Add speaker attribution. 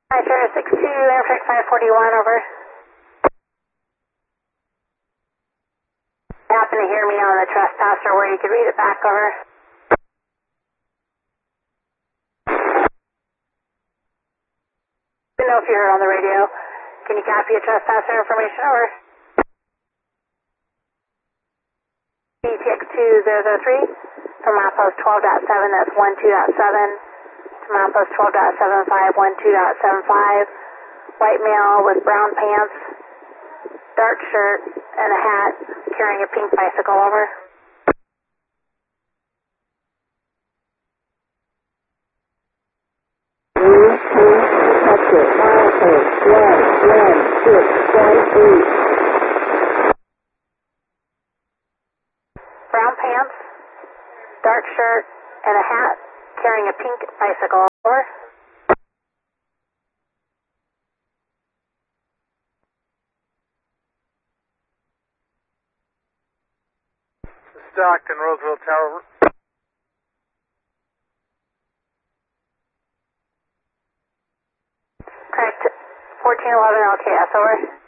Speaker 1: Hi, sir, 62, Airfreight 541, over. You happen to hear me on the trespasser where you could read it back, over. Didn't know if you heard on the radio. Can you copy a trespasser information, over? BTX2003 from outpost 12.7, that's 12.7, from outpost 12.75, 12.75, white male with brown pants, dark shirt, and a hat, carrying a pink bicycle, over. Brown pants, dark shirt, and a hat, carrying a pink bicycle, over.
Speaker 2: Stockton, Roosevelt Tower.
Speaker 1: Correct. 1411 LKS, over.